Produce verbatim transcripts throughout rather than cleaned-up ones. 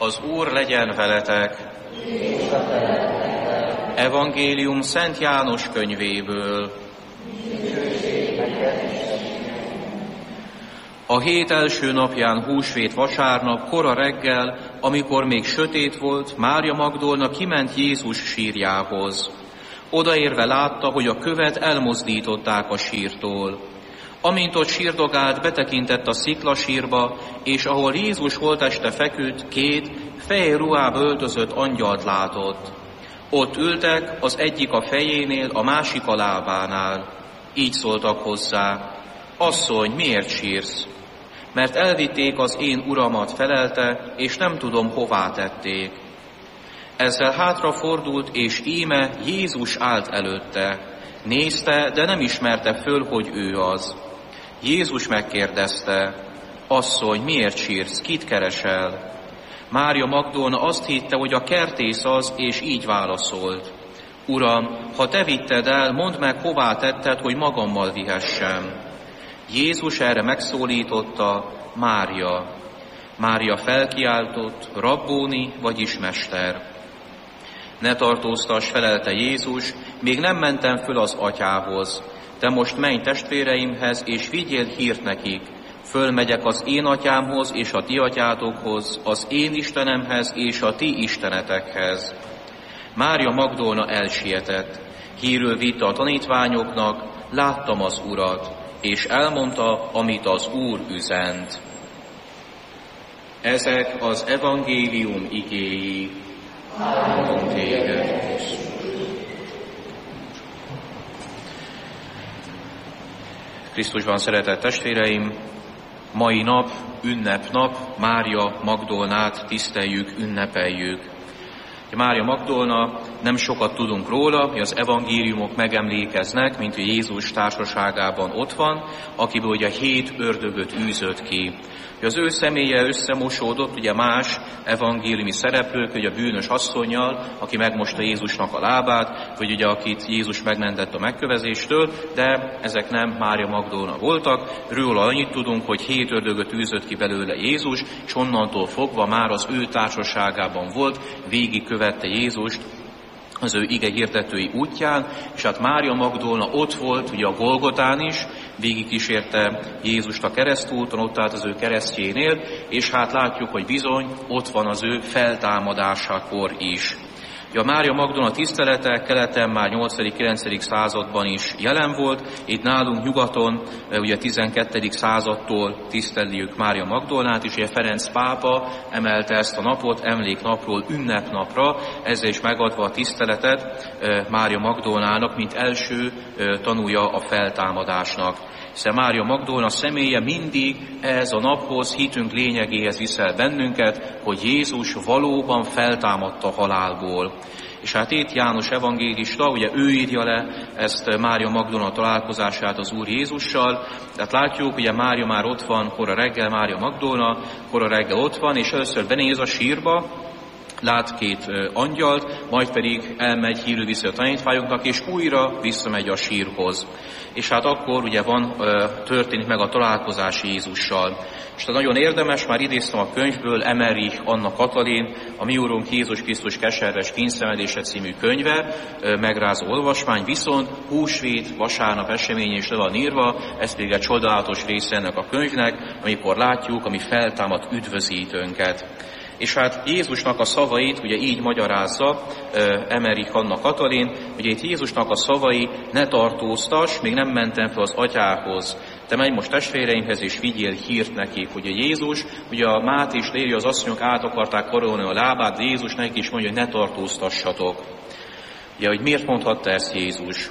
Az Úr legyen veletek! Evangélium Szent János könyvéből. A hét első napján, húsvét vasárnap, kora reggel, amikor még sötét volt, Mária Magdolna kiment Jézus sírjához. Odaérve látta, hogy a követ elmozdították a sírtól. Amint ott sírdogált, betekintett a sziklasírba, és ahol Jézus holtteste feküdt, két fehér ruhába öltözött angyalt látott. Ott ültek, az egyik a fejénél, a másik a lábánál. Így szóltak hozzá: Asszony, miért sírsz? Mert elvitték az én uramat, felelte, és nem tudom, hová tették. Ezzel hátrafordult, és íme Jézus állt előtte. Nézte, de nem ismerte föl, hogy ő az. Jézus megkérdezte: Asszony, miért sírsz? Kit keresel? Mária Magdolna azt hitte, hogy a kertész az, és így válaszolt: Uram, ha te vitted el, mondd meg, hová tetted, hogy magammal vihessem. Jézus erre megszólította: Mária. Mária felkiáltott: Rabbóni, vagyis mester. Ne tartóztass, felelte Jézus, még nem mentem föl az atyához. Te most menj testvéreimhez, és vigyél hírt nekik. Fölmegyek az én atyámhoz és a ti atyátokhoz, az én Istenemhez és a ti istenetekhez. Mária Magdolna elsietett. Hírül vitte a tanítványoknak: Láttam az Urat, és elmondta, amit az Úr üzent. Ezek az evangélium igéi. Áldom téged. Krisztusban szeretett testvéreim, mai nap, ünnepnap, Mária Magdolnát tiszteljük, ünnepeljük. Mária Magdolna, nem sokat tudunk róla, hogy az evangéliumok megemlékeznek, mint hogy Jézus társaságában ott van, akiből ugye hét ördögöt űzött ki. Az ő személye összemosódott ugye más evangéliumi szereplők, ugye a bűnös asszonnyal, aki megmosta Jézusnak a lábát, vagy ugye akit Jézus megmentett a megkövezéstől, de ezek nem Mária Magdolna voltak. Róla annyit tudunk, hogy hét ördögöt űzött ki belőle Jézus, és onnantól fogva már az ő társaságában volt, végigkövette Jézust az ő ige hirdetői útján, és hát Mária Magdolna ott volt, ugye a Golgotán is, végigkísérte Jézust a keresztúton, ott állt az ő keresztjénél, és hát látjuk, hogy bizony ott van az ő feltámadásakor is. A Mária Magdolna tisztelete keleten már nyolcadik-kilencedik században is jelen volt, itt nálunk nyugaton, ugye tizenkettedik századtól tiszteljük Mária Magdolnát, és ugye Ferenc pápa emelte ezt a napot emléknapról ünnepnapra, ezzel is megadva a tiszteletet Mária Magdolnának, mint első tanúja a feltámadásnak. Hiszen Mária Magdolna személye mindig ehhez a naphoz, hitünk lényegéhez viszel bennünket, hogy Jézus valóban feltámadt a halálból. És hát itt János evangélista, ugye ő írja le ezt Mária Magdolna találkozását az Úr Jézussal. Tehát látjuk, ugye Mária már ott van, kora reggel Mária Magdolna, kora reggel ott van, és először benéz a sírba, lát két angyalt, majd pedig elmegy, hírül vissza a tanítványoknak, és újra visszamegy a sírhoz. És hát akkor ugye van, történik meg a találkozás Jézussal. És tehát nagyon érdemes, már idéztem a könyvből, Emerich Anna Katalin, a Mi Úrunk Jézus Krisztus keserves kényszenvedése című könyve, megrázó olvasmány, viszont húsvét, vasárnap esemény is le van írva, ez pedig egy csodálatos része ennek a könyvnek, amikor látjuk, ami feltámad üdvözítőnket. És hát Jézusnak a szavait ugye így magyarázza Emerich Anna Katalin, ugye itt Jézusnak a szavai: ne tartóztass, még nem mentem fel az atyához. Te menj most testvéreimhez, és vigyél hírt nekik. Ugye Jézus, ugye a Máté is léri, az asszonyok át akarták karolni a lábát, de Jézus neki is mondja, hogy ne tartóztassatok. Ugye, hogy miért mondhatta ezt Jézus?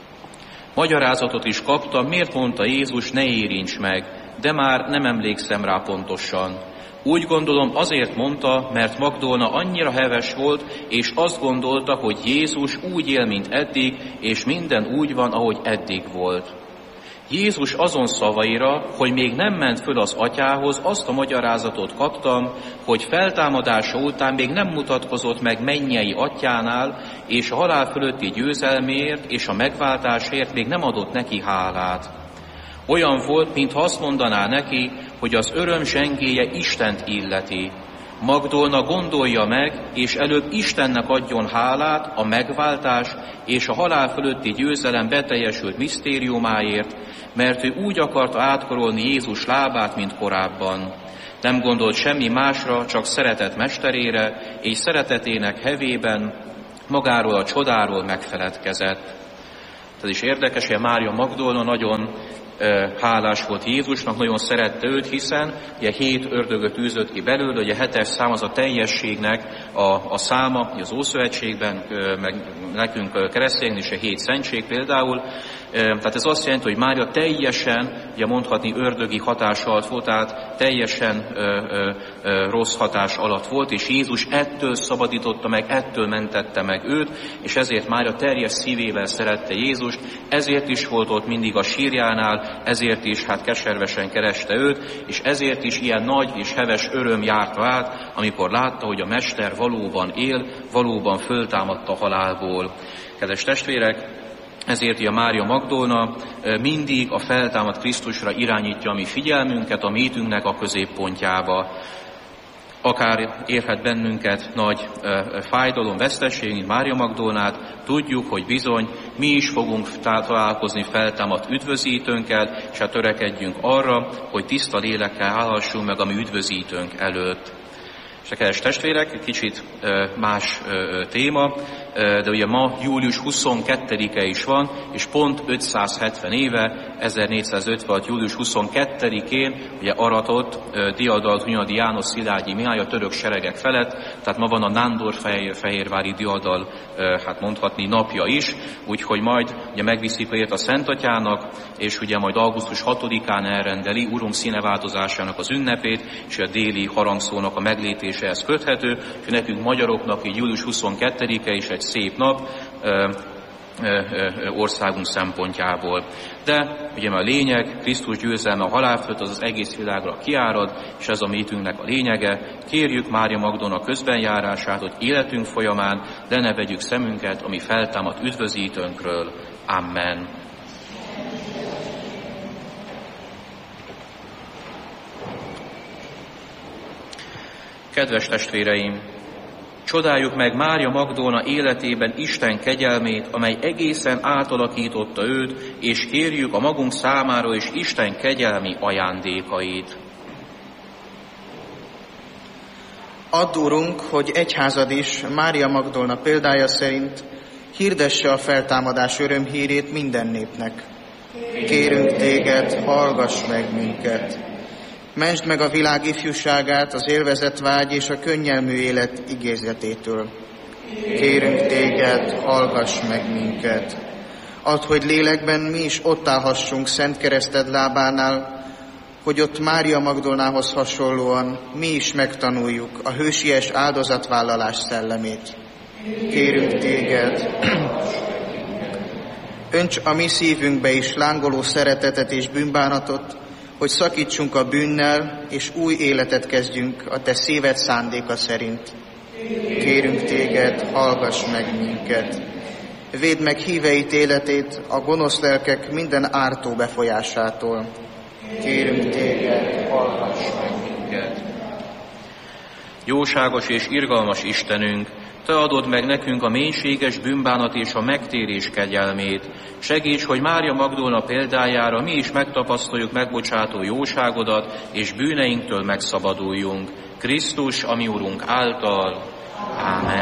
Magyarázatot is kapta, miért mondta Jézus, ne érints meg, de már nem emlékszem rá pontosan. Úgy gondolom azért mondta, mert Magdolna annyira heves volt, és azt gondolta, hogy Jézus úgy él, mint eddig, és minden úgy van, ahogy eddig volt. Jézus azon szavaira, hogy még nem ment föl az atyához, azt a magyarázatot kaptam, hogy feltámadása után még nem mutatkozott meg mennyei atyánál, és a halál fölötti győzelmért és a megváltásért még nem adott neki hálát. Olyan volt, mintha azt mondaná neki, hogy az öröm zsengéje Istent illeti. Magdolna gondolja meg, és előbb Istennek adjon hálát a megváltás és a halál fölötti győzelem beteljesült misztériumáért, mert ő úgy akarta átkarolni Jézus lábát, mint korábban. Nem gondolt semmi másra, csak szeretet mesterére, és szeretetének hevében magáról a csodáról megfeledkezett. Ez is érdekes, hogy Mária Magdolna nagyon hálás volt Jézusnak, nagyon szerette őt, hiszen ugye hét ördögöt űzött ki belőle, ugye hetes szám az a teljességnek a, a száma, az Ószövetségben, meg nekünk keresztényen is a hét szentség például. Tehát ez azt jelenti, hogy Mária teljesen, ugye mondhatni ördögi hatás alatt volt, tehát teljesen ö, ö, ö, rossz hatás alatt volt, és Jézus ettől szabadította meg, ettől mentette meg őt, és ezért Mária teljes szívével szerette Jézust, ezért is volt ott mindig a sírjánál, ezért is hát keservesen kereste őt, és ezért is ilyen nagy és heves öröm járta át, amikor látta, hogy a Mester valóban él, valóban föltámadt a halálból. Kedves testvérek, ezért a Mária Magdolna mindig a feltámadt Krisztusra irányítja a mi figyelmünket, a métünknek a középpontjába. Akár érhet bennünket nagy fájdalom, veszteség, mint Mária Magdolnát, tudjuk, hogy bizony mi is fogunk találkozni feltámadt üdvözítőnkkel, és hát törekedjünk arra, hogy tiszta lélekkel állhassunk meg a mi üdvözítőnk előtt. És a kedves testvérek, egy kicsit más téma, de ugye ma július huszonkettedike is van, és pont ötszázhetven éve, ezernégyszázötvenhat július huszonkettedikén ugye aratott diadalt Hunyadi János Szilágyi Mihály a török seregek felett, tehát ma van a nándorfehérvári diadal, hát mondhatni napja is, úgyhogy majd ugye megviszik ért a Szentatyának, és ugye majd augusztus hatodikán elrendeli Urunk színeváltozásának az ünnepét, és a déli harangszónak a meglétéséhez köthető, és nekünk magyaroknak így július huszonkettedike is egy szép nap ö, ö, ö, országunk szempontjából. De ugye a lényeg, Krisztus győzelme a halál fölött, az az egész világra kiárad, és ez a métünknek a lényege. Kérjük Mária Magdolna közbenjárását, hogy életünk folyamán le ne vegyük szemünket, ami feltámadt üdvözítőnkről. Amen. Kedves testvéreim, csodáljuk meg Mária Magdolna életében Isten kegyelmét, amely egészen átalakította őt, és kérjük a magunk számára is Isten kegyelmi ajándékait. Add, Urunk, hogy egyházad is Mária Magdolna példája szerint hirdesse a feltámadás örömhírét minden népnek. Kérünk téged, hallgass meg minket! Mentsd meg a világ ifjúságát az élvezett vágy és a könnyelmű élet igézetétől. Kérünk téged, hallgass meg minket! Add, hogy lélekben mi is ott állhassunk Szent Kereszted lábánál, hogy ott Mária Magdolnához hasonlóan mi is megtanuljuk a hősies áldozatvállalás szellemét. Kérünk téged, önts a mi szívünkbe is lángoló szeretetet és bűnbánatot, hogy szakítsunk a bűnnel, és új életet kezdjünk a te szíved szándéka szerint. Kérünk téged, hallgass meg minket! Védd meg híveit életét a gonosz lelkek minden ártó befolyásától. Kérünk téged, hallgass meg minket! Jóságos és irgalmas Istenünk, te adod meg nekünk a mélységes bűnbánat és a megtérés kegyelmét. Segíts, hogy Mária Magdolna példájára mi is megtapasztaljuk megbocsátó jóságodat, és bűneinktől megszabaduljunk. Krisztus, a mi Urunk által. Ámen.